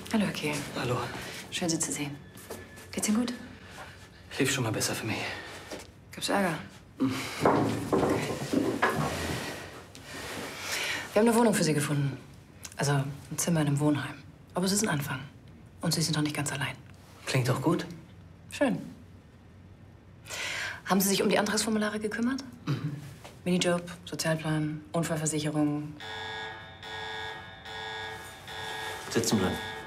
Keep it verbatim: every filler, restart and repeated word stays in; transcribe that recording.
Hallo, Herr Kehl. Hallo. Schön, Sie zu sehen. Geht's Ihnen gut? Lief schon mal besser für mich. Gibt's Ärger? Mhm. Okay. Wir haben eine Wohnung für Sie gefunden. Also ein Zimmer in einem Wohnheim. Aber es ist ein Anfang. Und Sie sind doch nicht ganz allein. Klingt doch gut. Schön. Haben Sie sich um die Antragsformulare gekümmert? Mhm. Minijob, Sozialplan, Unfallversicherung. Sitzen bleiben.